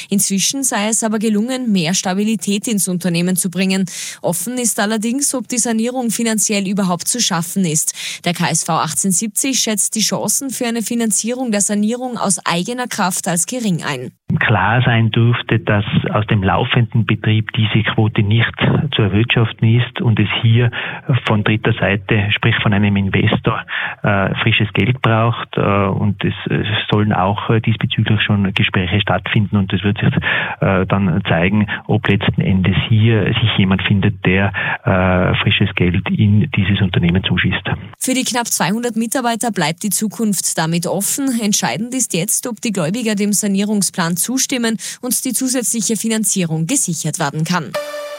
Inzwischen sei es aber gelungen, mehr Stabilität ins Unternehmen zu bringen. Offen ist allerdings, ob die Sanierung finanziell überhaupt zu schaffen ist. Der KSV 1870 schätzt die Chancen für eine Finanzierung der Sanierung aus eigener Kraft als gering ein. Klar sein dürfte, dass aus dem laufenden Betrieb diese Quote nicht zu erwirtschaften ist und es hier von dritter Seite, sprich von einem Investor, frisches Geld braucht und es sollen auch diesbezüglich schon Gespräche stattfinden und es wird sich dann zeigen, ob letzten Endes hier sich jemand findet, der frisches Geld in dieses Unternehmen zuschießt. Für die knapp 200 Mitarbeiter bleibt die Zukunft damit offen. Entscheidend ist jetzt, ob die Gläubiger dem Sanierungsplan zustimmen und die zusätzliche Finanzierung gesichert werden kann.